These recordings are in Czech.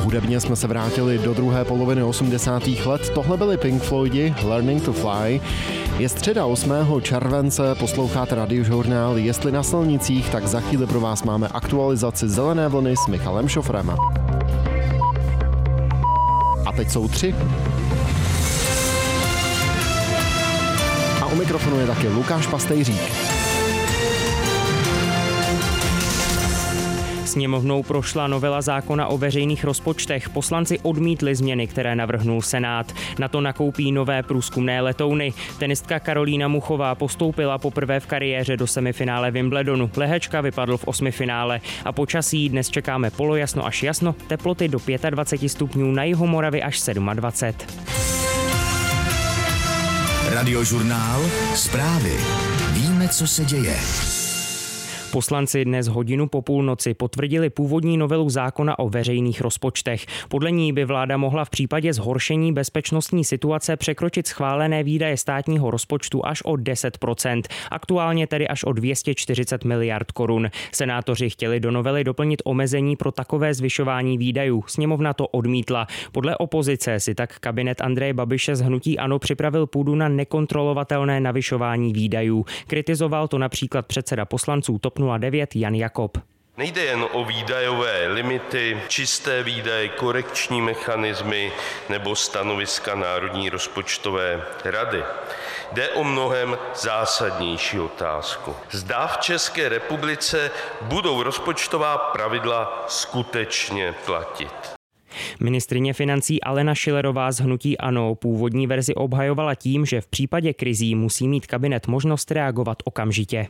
Hudebně jsme se vrátili do druhé poloviny 80. let. Tohle byly Pink Floydi, Learning to Fly. Je středa 8. července, posloucháte Radiožurnál. Jestli na silnicích, tak za chvíli pro vás máme aktualizaci Zelené vlny s Michalem Šofrem. A teď jsou 3. A u mikrofonu je taky Lukáš Pastejřík. Sněmovnou prošla novela zákona o veřejných rozpočtech. Poslanci odmítli změny, které navrhnul Senát. Na to nakoupí nové průzkumné letouny. Tenistka Karolína Muchová postoupila poprvé v kariéře do semifinále Wimbledonu. Lehečka vypadl v 8. finále. A počasí dnes čekáme polojasno až jasno, teploty do 25 stupňů, na jihu Moravy až 27. Radiožurnál, zprávy. Víme, co se děje. Poslanci dnes hodinu po půlnoci potvrdili původní novelu zákona o veřejných rozpočtech. Podle ní by vláda mohla v případě zhoršení bezpečnostní situace překročit schválené výdaje státního rozpočtu až o 10%, aktuálně tedy až o 240 miliard korun. Senátoři chtěli do novely doplnit omezení pro takové zvyšování výdajů. Sněmovna to odmítla. Podle opozice si tak kabinet Andreje Babiše z hnutí ANO připravil půdu na nekontrolovatelné navyšování výdajů. Kritizoval to například předseda poslanců TOP 09 Jan Jakob. Nejde jen o výdajové limity, čisté výdaje, korekční mechanismy nebo stanoviska Národní rozpočtové rady. Jde o mnohem zásadnější otázku. Zda v České republice budou rozpočtová pravidla skutečně platit. Ministryně financí Alena Schillerová z hnutí ANO původní verzi obhajovala tím, že v případě krizí musí mít kabinet možnost reagovat okamžitě.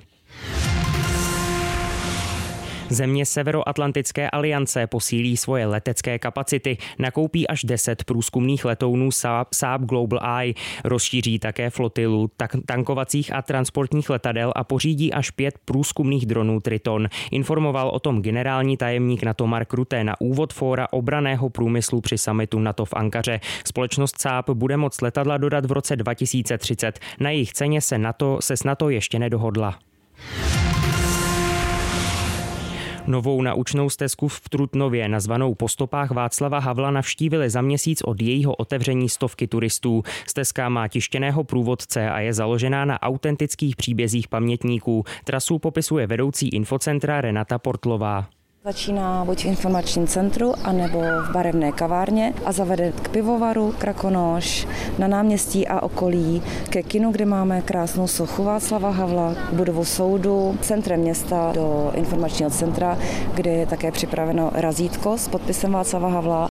Země Severoatlantické aliance posílí svoje letecké kapacity, nakoupí až 10 průzkumných letounů Saab Global Eye, rozšíří také flotilu tankovacích a transportních letadel a pořídí až 5 průzkumných dronů Triton. Informoval o tom generální tajemník NATO Mark Rutte na úvod fóra obranného průmyslu při summitu NATO v Ankaře. Společnost Saab bude moct letadla dodat v roce 2030. Na jejich ceně se s NATO ještě nedohodla. Novou naučnou stezku v Trutnově, nazvanou Po stopách Václava Havla, navštívili za měsíc od jejího otevření stovky turistů. Stezka má tištěného průvodce a je založená na autentických příbězích pamětníků. Trasu popisuje vedoucí infocentra Renata Portlová. Začíná buď v informačním centru, anebo v barevné kavárně a zavede k pivovaru Krakonoš, na náměstí a okolí, ke kinu, kde máme krásnou sochu Václava Havla, budovu soudu, centrem města do informačního centra, kde je také připraveno razítko s podpisem Václava Havla.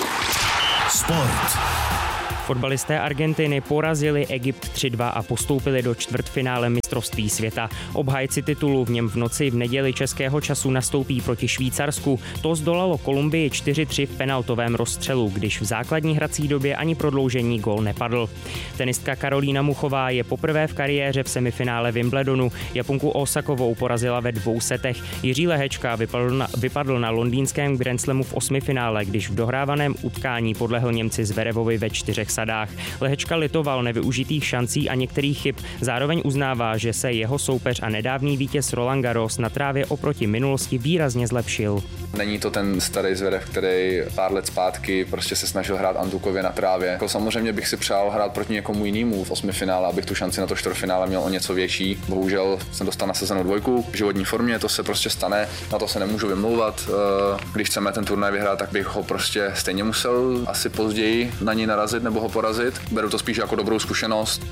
Sport. Fotbalisté Argentiny porazili Egypt 3-2 a postoupili do čtvrtfinále mistrovství světa. Obhájci titulu v něm v noci v neděli českého času nastoupí proti Švýcarsku. To zdolalo Kolumbii 4-3 v penaltovém rozstřelu, když v základní hrací době ani prodloužení gól nepadl. Tenistka Karolína Muchová je poprvé v kariéře v semifinále Wimbledonu. Japonku Osakovou porazila ve 2 setech. Jiří Lehečka vypadl na londýnském Grand Slamu v 8. finále, když v dohrávaném utkání podlehl Němci Zverevovi ve 4 sadách. Lehečka litoval nevyužitých šancí a některých chyb. Zároveň uznává, že se jeho soupeř a nedávný vítěz Roland Garros na trávě oproti minulosti výrazně zlepšil. Není to ten starý Zverev, který pár let zpátky prostě se snažil hrát antukově na trávě. Jako samozřejmě bych si přál hrát proti někomu jinému v 8. finále, abych tu šanci na to čtvrtfinále měl o něco větší. Bohužel jsem dostal nasazenou 2 v životní formě, to se prostě stane, na to se nemůžu vymlouvat. Když chceme ten turnaj vyhrát, tak bych ho prostě stejně musel asi později na něj narazit nebo ho porazit. Beru to spíš jako dobrou zkušenost.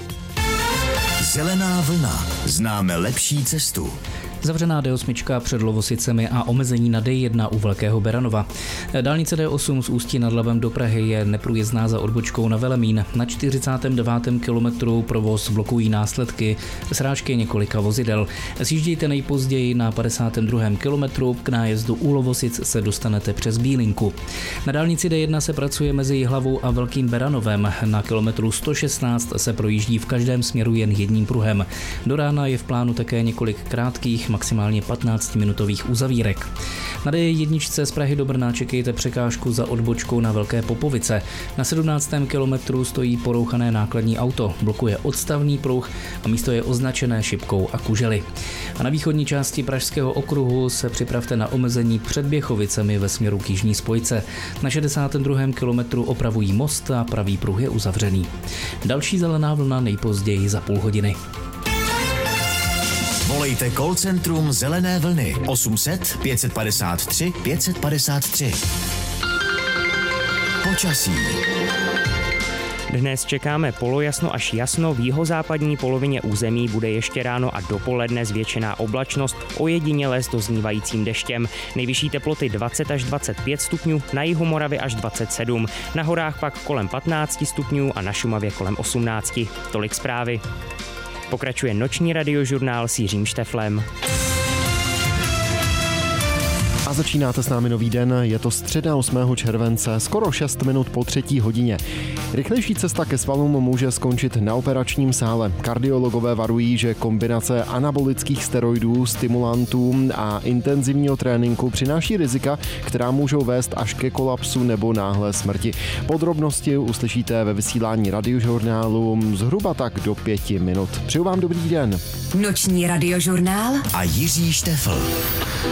Zelená vlna. Známe lepší cestu. Zavřená D8 před Lovosicemi a omezení na D1 u Velkého Beranova. Dálnice D8 z Ústí nad Labem do Prahy je neprůjezdná za odbočkou na Velemín. Na 49. kilometru provoz blokují následky srážky několika vozidel. Sjíždějte nejpozději na 52. kilometru, k nájezdu u Lovosic se dostanete přes Bílinku. Na dálnici D1 se pracuje mezi Jihlavou a Velkým Beranovem. Na kilometru 116 se projíždí v každém směru jen jedním pruhem. Do rána je v plánu také několik krátkých maximálně 15-minutových uzavírek. Na D1 z Prahy do Brna čekejte překážku za odbočkou na Velké Popovice. Na 17. kilometru stojí porouchané nákladní auto, blokuje odstavný pruh a místo je označené šipkou a kužely. A na východní části Pražského okruhu se připravte na omezení před Běchovicemi ve směru k jižní spojce. Na 62. kilometru opravují most a pravý pruh je uzavřený. Další zelená vlna nejpozději za půl hodiny. Volejte call centrum Zelené vlny 800 553 553. Počasí. Dnes čekáme polojasno až jasno, v jihozápadní polovině území bude ještě ráno a dopoledne zvětšená oblačnost, ojediněle s doznívajícím deštěm. Nejvyšší teploty 20 až 25 stupňů, na jihu Moravy až 27, na horách pak kolem 15 stupňů a na Šumavě kolem 18. Tolik zprávy. Pokračuje noční radiožurnál s Jiřím Šteflem. A začínáte s námi nový den, je to středa 8. července, skoro 6 minut po 3. hodině. Rychlejší cesta ke svalům může skončit na operačním sále. Kardiologové varují, že kombinace anabolických steroidů, stimulantů a intenzivního tréninku přináší rizika, která můžou vést až ke kolapsu nebo náhlé smrti. Podrobnosti uslyšíte ve vysílání radiožurnálu zhruba tak do 5 minut. Přeju vám dobrý den. Noční radiožurnál A Jiří Štefl.